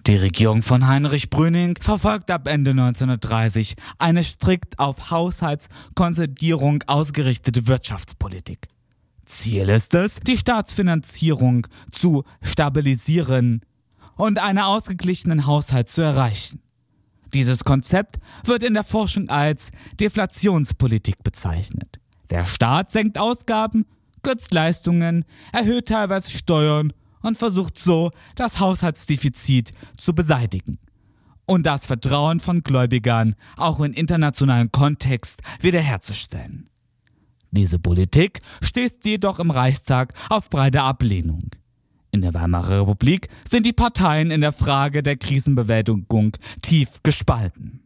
Die Regierung von Heinrich Brüning verfolgt ab Ende 1930 eine strikt auf Haushaltskonsolidierung ausgerichtete Wirtschaftspolitik. Ziel ist es, die Staatsfinanzierung zu stabilisieren und einen ausgeglichenen Haushalt zu erreichen. Dieses Konzept wird in der Forschung als Deflationspolitik bezeichnet. Der Staat senkt Ausgaben, kürzt Leistungen, erhöht teilweise Steuern und versucht so, das Haushaltsdefizit zu beseitigen und das Vertrauen von Gläubigern auch im internationalen Kontext wiederherzustellen. Diese Politik stößt jedoch im Reichstag auf breite Ablehnung. In der Weimarer Republik sind die Parteien in der Frage der Krisenbewältigung tief gespalten.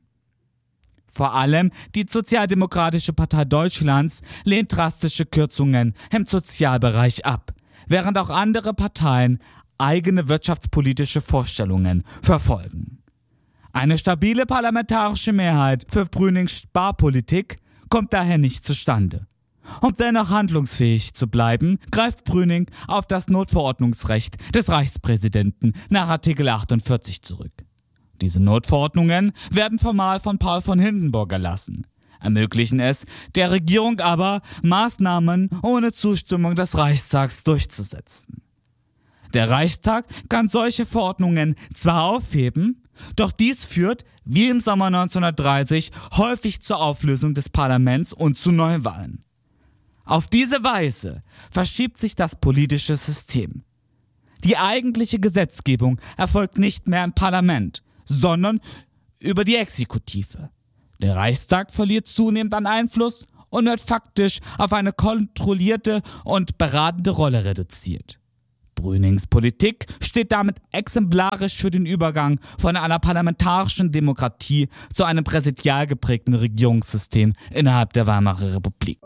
Vor allem die Sozialdemokratische Partei Deutschlands lehnt drastische Kürzungen im Sozialbereich ab, während auch andere Parteien eigene wirtschaftspolitische Vorstellungen verfolgen. Eine stabile parlamentarische Mehrheit für Brünings Sparpolitik kommt daher nicht zustande. Um dennoch handlungsfähig zu bleiben, greift Brüning auf das Notverordnungsrecht des Reichspräsidenten nach Artikel 48 zurück. Diese Notverordnungen werden formal von Paul von Hindenburg erlassen, ermöglichen es der Regierung aber, Maßnahmen ohne Zustimmung des Reichstags durchzusetzen. Der Reichstag kann solche Verordnungen zwar aufheben, doch dies führt, wie im Sommer 1930, häufig zur Auflösung des Parlaments und zu Neuwahlen. Auf diese Weise verschiebt sich das politische System. Die eigentliche Gesetzgebung erfolgt nicht mehr im Parlament, sondern über die Exekutive. Der Reichstag verliert zunehmend an Einfluss und wird faktisch auf eine kontrollierte und beratende Rolle reduziert. Brünings Politik steht damit exemplarisch für den Übergang von einer parlamentarischen Demokratie zu einem präsidial geprägten Regierungssystem innerhalb der Weimarer Republik.